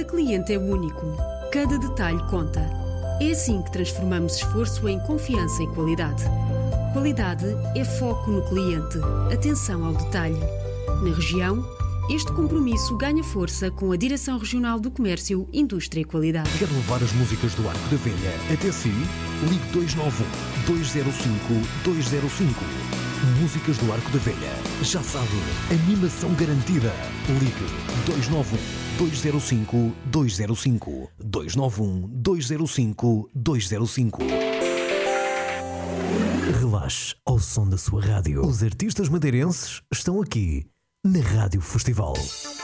Cada cliente é único. Cada detalhe conta. É assim que transformamos esforço em confiança e qualidade. Qualidade é foco no cliente. Atenção ao detalhe. Na região, este compromisso ganha força com a Direção Regional do Comércio, Indústria e Qualidade. Quer levar as músicas do Arco da Velha até si? Ligue 291-205-205. Músicas do Arco da Velha. Já sabe, animação garantida. Ligue 291-205-205. 291-205-205. Relaxe ao som da sua rádio. Os artistas madeirenses estão aqui na Rádio Festival.